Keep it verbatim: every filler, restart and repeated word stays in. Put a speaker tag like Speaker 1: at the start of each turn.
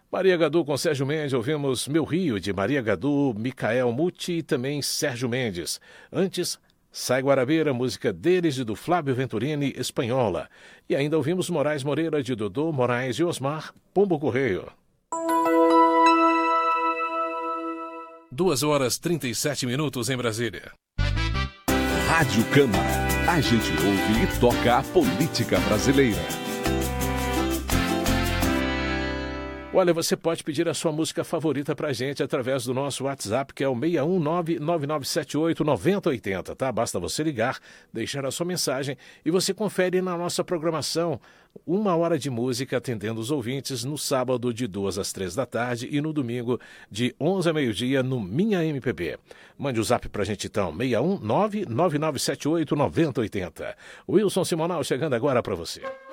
Speaker 1: Maria Gadu com Sérgio Mendes, ouvimos Meu Rio, de Maria Gadu, Micael Muti e também Sérgio Mendes. Antes, Sai Guarabeira, música deles e do Flávio Venturini, Espanhola. E ainda ouvimos Moraes Moreira, de Dodô, Moraes e Osmar, Pombo Correio. Duas horas e trinta e sete minutos em Brasília.
Speaker 2: Rádio Câmara. A gente ouve e toca a política brasileira.
Speaker 1: Olha, você pode pedir a sua música favorita pra gente através do nosso WhatsApp, que é o seis um nove, nove nove sete oito, nove zero oito zero, tá? Basta você ligar, deixar a sua mensagem e você confere na nossa programação uma hora de música atendendo os ouvintes no sábado de duas às três da tarde e no domingo de onze a meio-dia no Minha M P B. Mande o zap pra gente então, seis um nove, nove nove sete oito, nove zero oito zero. Wilson Simonal chegando agora pra você.